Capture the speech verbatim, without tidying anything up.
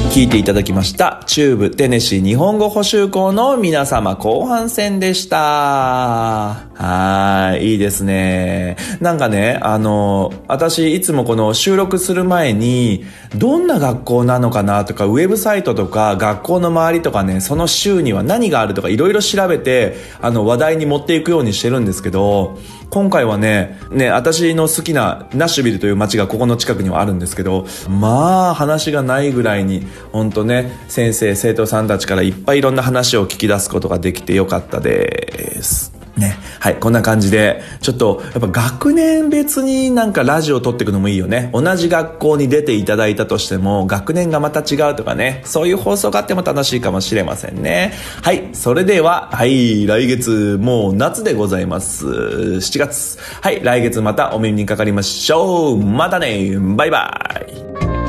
聞いていただきました中部テネシー日本語補習校の皆様、後半戦でした。はーい、いいですね。なんかね、あの私いつもこの収録する前にどんな学校なのかなとか、ウェブサイトとか学校の周りとかね、その州には何があるとかいろいろ調べて、あの話題に持っていくようにしてるんですけど、今回はねね私の好きなナッシュビルという街がここの近くにはあるんですけど、まあ話がないぐらいに本当ね、先生生徒さんたちからいっぱいいろんな話を聞き出すことができてよかったですね。はい、こんな感じでちょっとやっぱ学年別になんかラジオを撮っていくのもいいよね。同じ学校に出ていただいたとしても学年がまた違うとかね、そういう放送があっても楽しいかもしれませんね。はい、それでははい来月もう夏でございます。しちがつ、はい来月またお耳にかかりましょう。またね、バイバイ。